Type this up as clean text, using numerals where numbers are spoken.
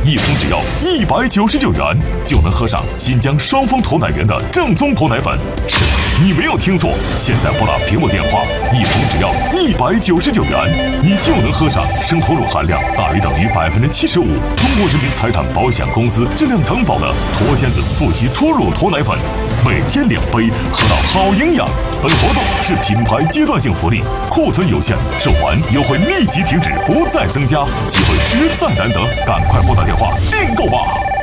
一瓶只要199元，就能喝上新疆双峰驼奶源的正宗驼奶粉。是的，你没有听错，现在拨打屏幕电话，一瓶只要199元，你就能喝上生驼乳含量大于等于75%，中国人民财产保险公司质量承保的驼仙子富硒初乳驼奶粉，每天2杯，喝到好营养。本活动是品牌阶段性福利，库存有限，售完优惠立即停止，不再增加，机会实在难得，赶快拨打电话订购吧。